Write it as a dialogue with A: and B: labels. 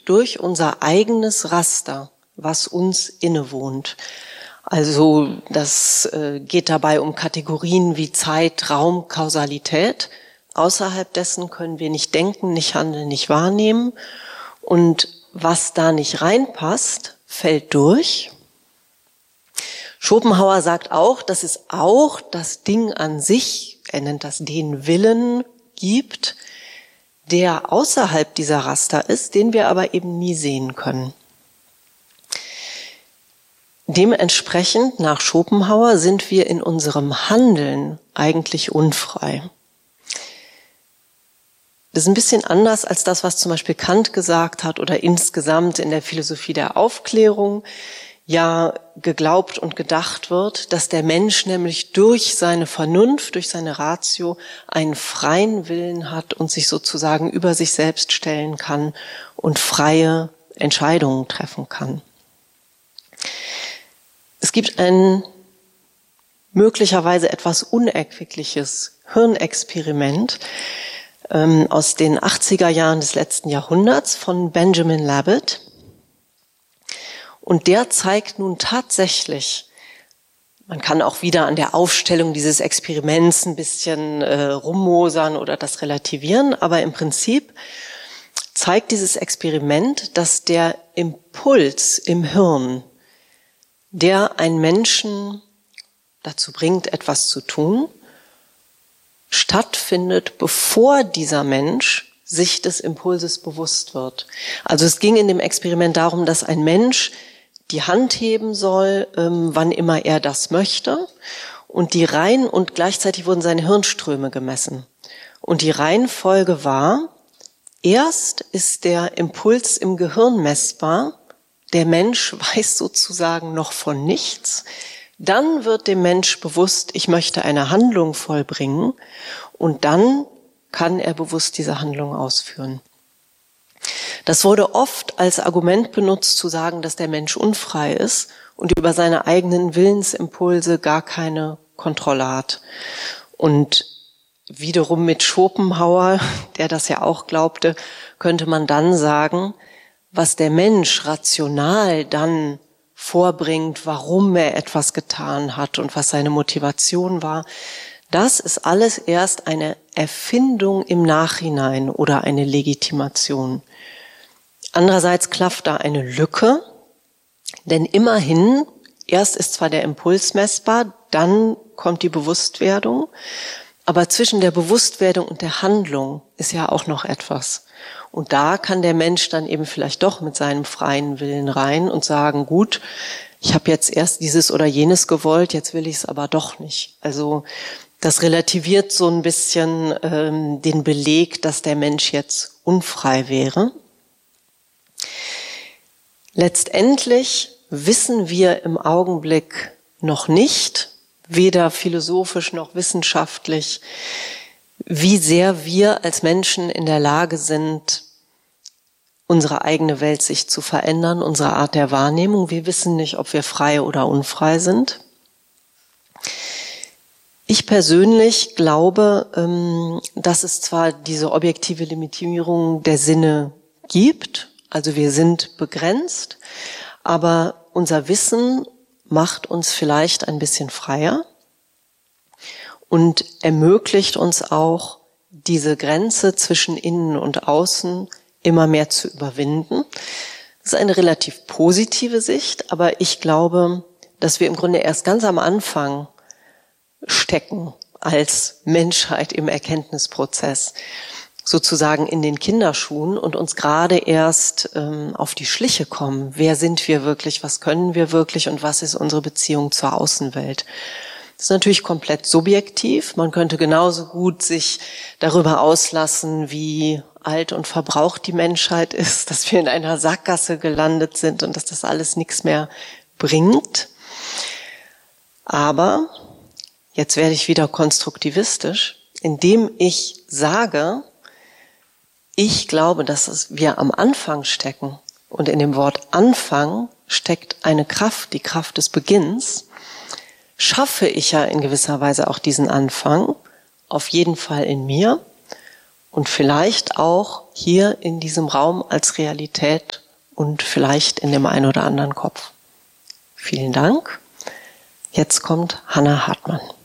A: durch unser eigenes Raster, was uns innewohnt. Also das geht dabei um Kategorien wie Zeit, Raum, Kausalität. Außerhalb dessen können wir nicht denken, nicht handeln, nicht wahrnehmen. Und was da nicht reinpasst, fällt durch. Schopenhauer sagt auch, dass es auch das Ding an sich, er nennt das den Willen, gibt, der außerhalb dieser Raster ist, den wir aber eben nie sehen können. Dementsprechend, nach Schopenhauer, sind wir in unserem Handeln eigentlich unfrei. Das ist ein bisschen anders als das, was zum Beispiel Kant gesagt hat oder insgesamt in der Philosophie der Aufklärung ja geglaubt und gedacht wird, dass der Mensch nämlich durch seine Vernunft, durch seine Ratio einen freien Willen hat und sich sozusagen über sich selbst stellen kann und freie Entscheidungen treffen kann. Es gibt ein möglicherweise etwas unerquickliches Hirnexperiment aus den 80er Jahren des letzten Jahrhunderts von Benjamin Labbat. Und der zeigt nun tatsächlich, man kann auch wieder an der Aufstellung dieses Experiments ein bisschen rummosern oder das relativieren, aber im Prinzip zeigt dieses Experiment, dass der Impuls im Hirn, der einen Menschen dazu bringt, etwas zu tun, stattfindet, bevor dieser Mensch sich des Impulses bewusst wird. Also es ging in dem Experiment darum, dass ein Mensch die Hand heben soll, wann immer er das möchte, und und gleichzeitig wurden seine Hirnströme gemessen. Und die Reihenfolge war: Erst ist der Impuls im Gehirn messbar, der Mensch weiß sozusagen noch von nichts. Dann wird dem Mensch bewusst, ich möchte eine Handlung vollbringen, und dann kann er bewusst diese Handlung ausführen. Das wurde oft als Argument benutzt, zu sagen, dass der Mensch unfrei ist und über seine eigenen Willensimpulse gar keine Kontrolle hat. Und wiederum mit Schopenhauer, der das ja auch glaubte, könnte man dann sagen, was der Mensch rational dann vorbringt, warum er etwas getan hat und was seine Motivation war, das ist alles erst eine Erfindung im Nachhinein oder eine Legitimation. Andererseits klafft da eine Lücke, denn immerhin, erst ist zwar der Impuls messbar, dann kommt die Bewusstwerdung, aber zwischen der Bewusstwerdung und der Handlung ist ja auch noch etwas. Und da kann der Mensch dann eben vielleicht doch mit seinem freien Willen rein und sagen, gut, ich habe jetzt erst dieses oder jenes gewollt, jetzt will ich es aber doch nicht. Also das relativiert so ein bisschen den Beleg, dass der Mensch jetzt unfrei wäre. Letztendlich wissen wir im Augenblick noch nicht, weder philosophisch noch wissenschaftlich, wie sehr wir als Menschen in der Lage sind, unsere eigene Welt sich zu verändern, unsere Art der Wahrnehmung. Wir wissen nicht, ob wir frei oder unfrei sind. Ich persönlich glaube, dass es zwar diese objektive Limitierung der Sinne gibt, also wir sind begrenzt, aber unser Wissen macht uns vielleicht ein bisschen freier und ermöglicht uns auch, diese Grenze zwischen Innen und Außen immer mehr zu überwinden. Das ist eine relativ positive Sicht, aber ich glaube, dass wir im Grunde erst ganz am Anfang stecken als Menschheit im Erkenntnisprozess, sozusagen in den Kinderschuhen und uns gerade erst auf die Schliche kommen. Wer sind wir wirklich, was können wir wirklich und was ist unsere Beziehung zur Außenwelt? Das ist natürlich komplett subjektiv. Man könnte genauso gut sich darüber auslassen, wie alt und verbraucht die Menschheit ist, dass wir in einer Sackgasse gelandet sind und dass das alles nichts mehr bringt. Aber jetzt werde ich wieder konstruktivistisch, indem ich sage, ich glaube, dass wir am Anfang stecken. Und in dem Wort Anfang steckt eine Kraft, die Kraft des Beginns. Schaffe ich ja in gewisser Weise auch diesen Anfang, auf jeden Fall in mir. und vielleicht auch hier in diesem Raum als Realität und vielleicht in dem einen oder anderen Kopf. Vielen Dank. Jetzt kommt Hannah Hartmann.